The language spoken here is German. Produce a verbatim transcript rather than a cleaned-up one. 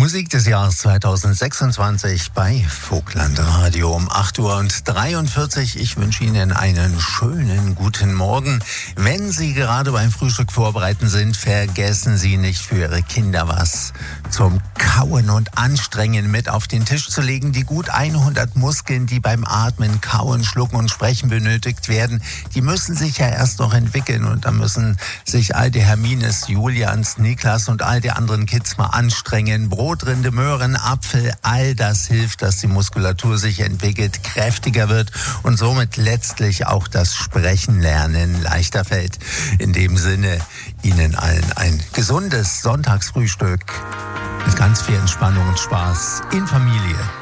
Musik des Jahres zweitausendsechsundzwanzig bei Vogtland Radio um acht Uhr dreiundvierzig. Ich wünsche Ihnen einen schönen guten Morgen. Wenn Sie gerade beim Frühstück vorbereiten sind, vergessen Sie nicht für Ihre Kinder was zum Kauen und Anstrengen mit auf den Tisch zu legen. Die gut hundert Muskeln, die beim Atmen, Kauen, Schlucken und Sprechen benötigt werden, die müssen sich ja erst noch entwickeln und da müssen sich all die Hermines, Julians, Niklas und all die anderen Kids mal anstrengen. Brotrinde, Möhren, Apfel, all das hilft, dass die Muskulatur sich entwickelt, kräftiger wird und somit letztlich auch das Sprechenlernen leichter fällt. In dem Sinne, Ihnen allen ein gesundes Sonntagsfrühstück mit ganz viel Entspannung und Spaß in Familie.